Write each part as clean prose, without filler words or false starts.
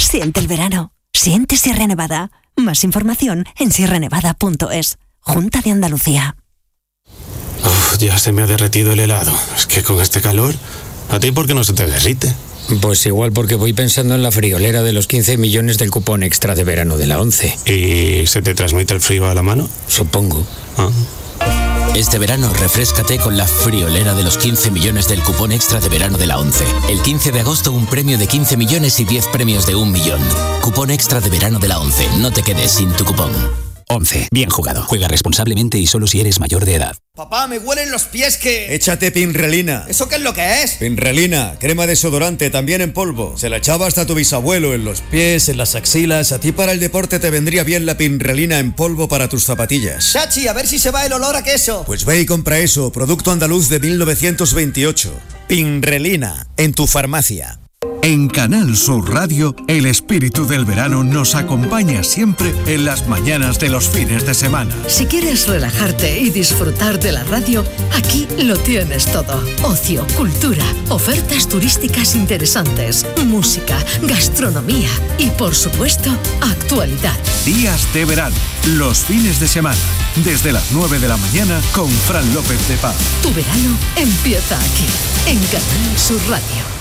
Siente el verano. Siente Sierra Nevada. Más información en sierranevada.es. Junta de Andalucía. Ya se me ha derretido el helado. Es que con este calor, ¿a ti por qué no se te derrite? Pues igual porque voy pensando en la friolera de los 15 millones del cupón extra de verano de la 11. ¿Y se te transmite el frío a la mano? Supongo. Este verano refréscate con la friolera de los 15 millones del cupón extra de verano de la 11. El 15 de agosto un premio de 15 millones y 10 premios de 1 millón. Cupón extra de verano de la 11. No te quedes sin tu cupón. 11. Bien jugado. Juega responsablemente y solo si eres mayor de edad. Papá, me huelen los pies que... Échate Pinrelina. ¿Eso qué es lo que es? Pinrelina, crema desodorante, también en polvo. Se la echaba hasta tu bisabuelo en los pies, en las axilas. A ti para el deporte te vendría bien la Pinrelina en polvo para tus zapatillas. Chachi, a ver si se va el olor a queso. Pues ve y compra eso, producto andaluz de 1928. Pinrelina, en tu farmacia. En Canal Sur Radio, el espíritu del verano nos acompaña siempre en las mañanas de los fines de semana. Si quieres relajarte y disfrutar de la radio, aquí lo tienes todo. Ocio, cultura, ofertas turísticas interesantes, música, gastronomía y, por supuesto, actualidad. Días de verano, los fines de semana, desde las 9 de la mañana con Fran López de Paz. Tu verano empieza aquí, en Canal Sur Radio.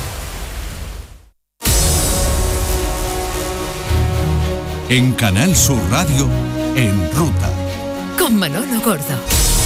En Canal Sur Radio, En Ruta. Con Manolo Gordo.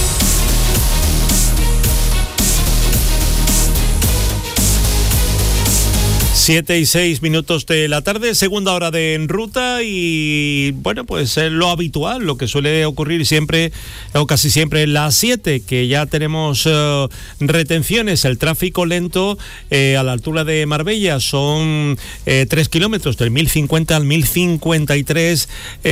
7:06 de la tarde, segunda hora de En Ruta y bueno, pues es lo habitual, lo que suele ocurrir siempre o casi siempre en las 7, que ya tenemos retenciones, el tráfico lento a la altura de Marbella son 3 kilómetros del 1050 al 1053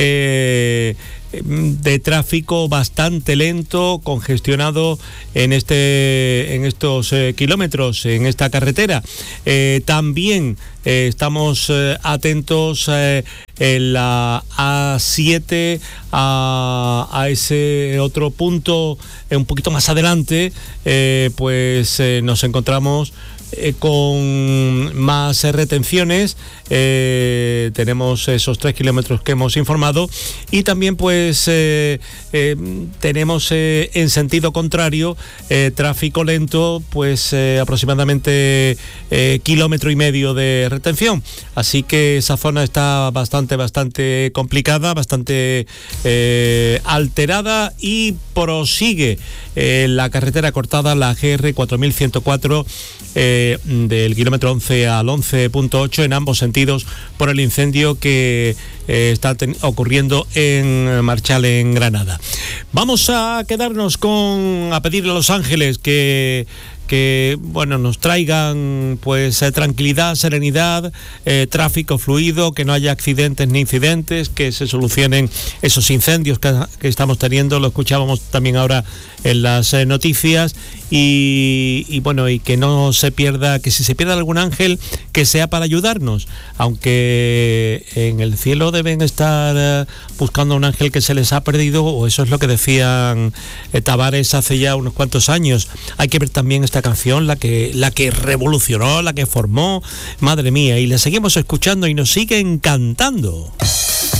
de tráfico bastante lento, congestionado en estos kilómetros, en esta carretera. También estamos atentos en la A7 a ese otro punto un poquito más adelante, pues nos encontramos con más retenciones. Tenemos esos 3 kilómetros que hemos informado y también pues tenemos en sentido contrario tráfico lento, pues aproximadamente kilómetro y medio de retención, así que esa zona está bastante complicada, bastante alterada, y prosigue la carretera cortada, la GR 4104 del kilómetro 11 al 11.8 en ambos sentidos por el incendio que está ocurriendo en Marchal, en Granada. Vamos a quedarnos a pedirle a Los Ángeles que bueno, nos traigan pues tranquilidad, serenidad, tráfico fluido, que no haya accidentes ni incidentes, que se solucionen esos incendios que estamos teniendo. Lo escuchábamos también ahora en las noticias, y bueno, y que no se pierda, que si se pierde algún ángel, que sea para ayudarnos, aunque en el cielo deben estar buscando un ángel que se les ha perdido, o eso es lo que decían Tavares hace ya unos cuantos años. Hay que ver también esta canción, la que revolucionó, la que formó, madre mía, y la seguimos escuchando y nos sigue encantando.